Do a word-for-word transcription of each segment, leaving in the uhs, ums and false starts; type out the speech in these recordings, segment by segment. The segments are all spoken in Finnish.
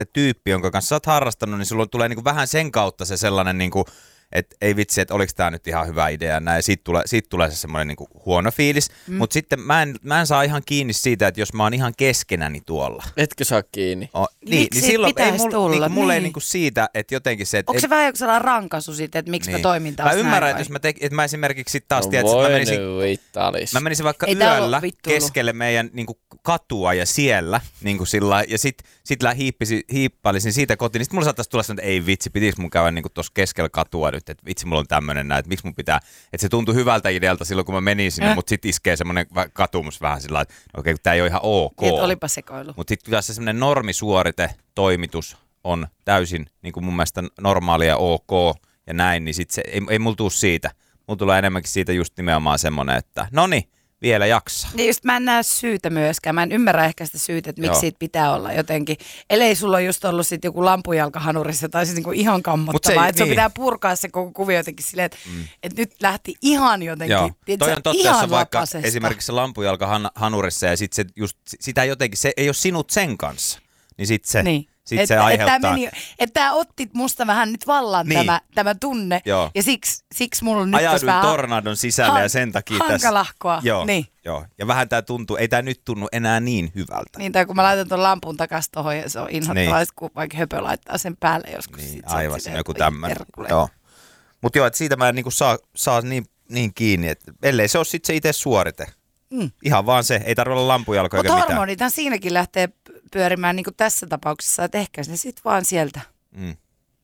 tyyppi, jonka kanssa sä oot harrastanut, niin sulla tulee niinku vähän sen kautta se sellainen, niinku, että ei vitsi, että oliko tää nyt ihan hyvä idea näin. Ja siitä tulee, siitä tulee se semmoinen niinku huono fiilis. Mm. Mutta sitten mä en, mä en saa ihan kiinni siitä, että jos mä oon ihan keskenäni tuolla. Etkö saa kiinni? O, niin, niin silloin ei mul, tulla? Niinku, mulla niin. ei niinku siitä, että jotenkin se... Et, onko se vähän joku sellainen rankaisu siitä, että miksi niin. mä toimin taas näin? Mä ymmärrän, näin, että jos mä, te, että mä esimerkiksi sit taas no tiedän, että mä menisin, vittalis. mä menisin vaikka ei yöllä keskelle meidän niinku, katua ja siellä, niinku sillä, ja sit, sit hiippisi, hiippailisin siitä kotiin, niin sit mulla saattaisi tulla sellainen, että ei vitsi, pitikö mun käydä niinku tuossa keskellä katua nyt, että vitsi, mulla on tämmönen näin, että miksi mun pitää, että se tuntui hyvältä idealta silloin, kun mä menin sinne, äh. mutta sit iskee semmoinen katumus vähän sillä että okei, okay, tää ei ole ihan ok. Niin, olipa sekoilu. Mutta sit kyllä se semmoinen normisuorite, toimitus on täysin niin kuin mun mielestä normaalia ja ok ja näin, niin sit se, ei, ei mulla tuu siitä. Mulla tulee enemmänkin siitä just nimenomaan semmoinen, että noni, vielä jaksaa. Niin just mä en näe syytä myöskään. Mä en ymmärrä ehkä sitä syytä, että miksi Joo. siitä pitää olla jotenkin. Ellei sulla on just ollut sit joku lampujalkahanurissa tai siis niinku ihan kammottavaa. Että niin. sun pitää purkaa se koko kuvio jotenkin silleen, että mm. et nyt lähti ihan jotenkin. Joo. Tiedätkö, toi on totta, ihan jos on vaikka lapasesta. esimerkiksi se lampujalkahanurissa ja sit se just, sitä jotenkin, se ei ole sinut sen kanssa. Niin sit se... Niin. Sitten se aiheuttaa... Että meni, että ottit musta vähän nyt vallan niin. tämä, tämä tunne. Joo. Ja siksi, siksi mulla on nyt ajauduin vähän... tornadon sisälle han, ja sen takia tässä... Hankalahkoa. Joo, niin. joo. Ja vähän tää tuntuu, ei tää nyt tunnu enää niin hyvältä. Niin, tai kun mä laitan ton lampun takas tohon ja se on inhottavaa, niin. kun vaikka höpö laittaa sen päälle joskus. Niin, sit aivan, se joku tämmönen. Joo. Mutta joo, että siitä mä en niinku saa, saa niin, niin kiinni, että ellei se ole sit se itse suorite. Mm. Ihan vaan se, ei tarvitse olla lampujalkoja eikä mitään. Mutta hormonithan siinäkin lähtee pyörimään niin kuin tässä tapauksessa, että ehkä se sitten vaan sieltä. Mm.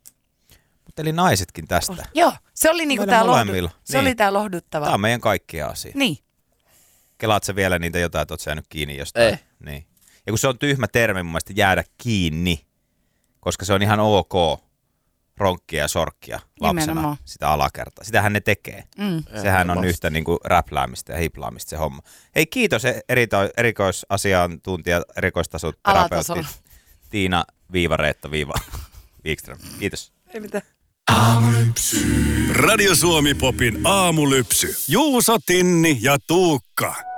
Mutta eli naisetkin tästä. Oh, joo, se oli, niinku tää, lohdu, se niin. oli tää lohduttava. Tämä on meidän kaikkia asia. Niin. Kelaat sä vielä niitä jotain, että oot sä jäänyt kiinni jostain? Ei. Niin. Ja kun se on tyhmä termi mun mielestä jäädä kiinni, koska se on ihan ok ronkkia ja sorkkia lapsena nimenomaan. Sitä alakertaa. Sitähän ne tekee. Mm. Sehän on yhtä niin kuin räpläämistä ja hiplaamista se homma. Hei, kiitos erito- erikoisasiantuntija, erikoistasoterapeutti Tiina Viiva-Reetta Viiva Wikström. Kiitos. Ei mitään. Aamulypsy. Radio Suomi Popin aamulypsy. Juuso, Tinni ja Tuukka.